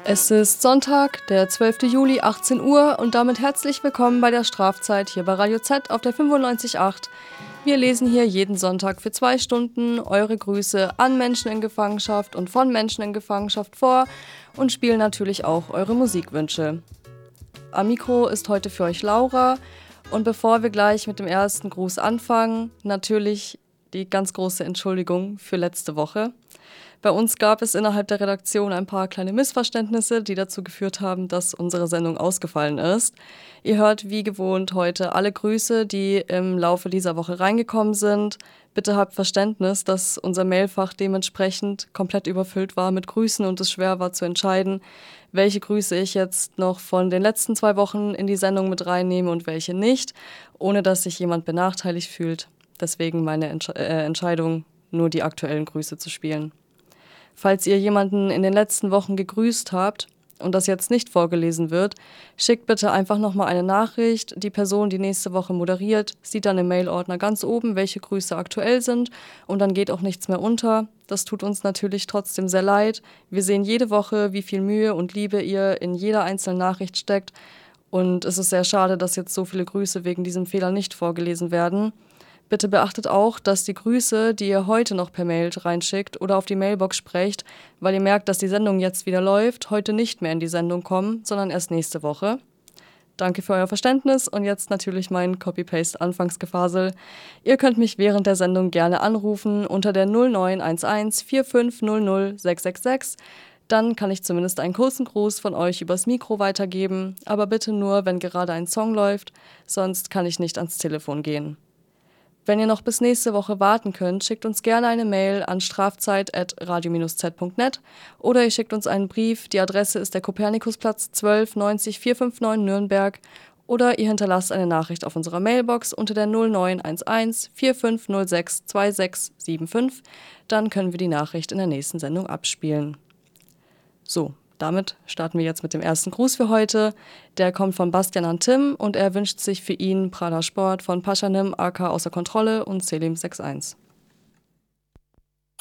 Es ist Sonntag, der 12. Juli, 18 Uhr und damit herzlich willkommen bei der Strafzeit hier bei Radio Z auf der 95.8. Wir lesen hier jeden Sonntag für 2 Stunden eure Grüße an Menschen in Gefangenschaft und von Menschen in Gefangenschaft vor und spielen natürlich auch eure Musikwünsche. Am Mikro ist heute für euch Laura und bevor wir gleich mit dem ersten Gruß anfangen, natürlich die ganz große Entschuldigung für letzte Woche. Bei uns gab es innerhalb der Redaktion ein paar kleine Missverständnisse, die dazu geführt haben, dass unsere Sendung ausgefallen ist. Ihr hört wie gewohnt heute alle Grüße, die im Laufe dieser Woche reingekommen sind. Bitte habt Verständnis, dass unser Mailfach dementsprechend komplett überfüllt war mit Grüßen und es schwer war zu entscheiden, welche Grüße ich jetzt noch von den letzten 2 Wochen in die Sendung mit reinnehme und welche nicht, ohne dass sich jemand benachteiligt fühlt. Deswegen meine Entscheidung, nur die aktuellen Grüße zu spielen. Falls ihr jemanden in den letzten Wochen gegrüßt habt und das jetzt nicht vorgelesen wird, schickt bitte einfach nochmal eine Nachricht. Die Person, die nächste Woche moderiert, sieht dann im Mailordner ganz oben, welche Grüße aktuell sind und dann geht auch nichts mehr unter. Das tut uns natürlich trotzdem sehr leid. Wir sehen jede Woche, wie viel Mühe und Liebe ihr in jeder einzelnen Nachricht steckt und es ist sehr schade, dass jetzt so viele Grüße wegen diesem Fehler nicht vorgelesen werden. Bitte beachtet auch, dass die Grüße, die ihr heute noch per Mail reinschickt oder auf die Mailbox sprecht, weil ihr merkt, dass die Sendung jetzt wieder läuft, heute nicht mehr in die Sendung kommen, sondern erst nächste Woche. Danke für euer Verständnis und jetzt natürlich mein Copy-Paste-Anfangsgefasel. Ihr könnt mich während der Sendung gerne anrufen unter der 0911 4500 666. Dann kann ich zumindest einen kurzen Gruß von euch übers Mikro weitergeben, aber bitte nur, wenn gerade ein Song läuft, sonst kann ich nicht ans Telefon gehen. Wenn ihr noch bis nächste Woche warten könnt, schickt uns gerne eine Mail an strafzeit@radio-z.net oder ihr schickt uns einen Brief. Die Adresse ist der Kopernikusplatz 12 90 459 Nürnberg oder ihr hinterlasst eine Nachricht auf unserer Mailbox unter der 0911 4506 2675. Dann können wir die Nachricht in der nächsten Sendung abspielen. So. Damit starten wir jetzt mit dem ersten Gruß für heute. Der kommt von Bastian an Tim und er wünscht sich für ihn Prada Sport von Paschanim, AK Außer Kontrolle und Selim 61.